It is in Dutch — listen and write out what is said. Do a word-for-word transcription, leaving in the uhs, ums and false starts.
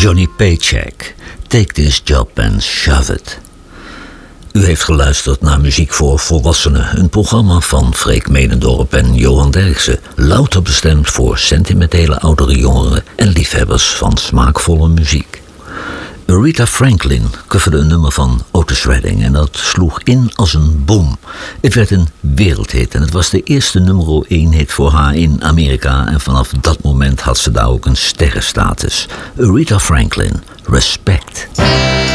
Johnny Paycheck, Take This Job and Shove It. U heeft geluisterd naar Muziek voor Volwassenen, een programma van Freek Medendorp en Johan Derksen, louter bestemd voor sentimentele oudere jongeren en liefhebbers van smaakvolle muziek. Aretha Franklin coverde een nummer van Otis Redding en dat sloeg in als een bom. Het werd een wereldhit en het was de eerste nummer één hit voor haar in Amerika en vanaf dat moment had ze daar ook een sterrenstatus. Aretha Franklin, Respect.